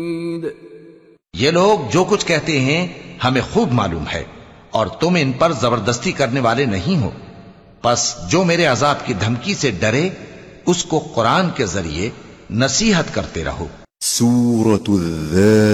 ये लोग जो कुछ कहते हैं हमें खूब मालूम है, और तुम इन पर जबरदस्ती करने वाले नहीं हो। बस जो मेरे अजाब की धमकी से डरे उसको कुरान के जरिए नसीहत करते रहो।